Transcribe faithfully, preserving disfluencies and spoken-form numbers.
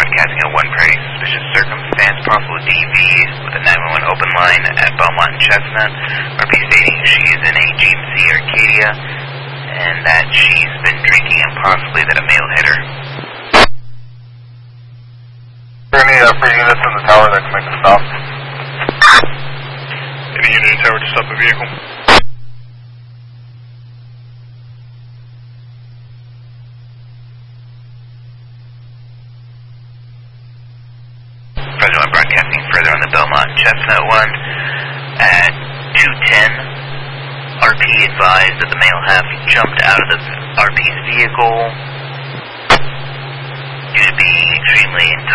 broadcasting a one Prairie suspicious circumstance, possible D V with a nine one one open line at Belmont and Chestnut. R P stating she is in a G M C Arcadia and that she's been drinking and possibly that a male hit her. Is there any uh, free units in the tower that can make a stop? Any unit in the tower to stop the vehicle? President broadcasting further on the Belmont and Chestnut one at two ten. R P advised that the male have jumped out of the R P's vehicle due to being extremely intoxicated.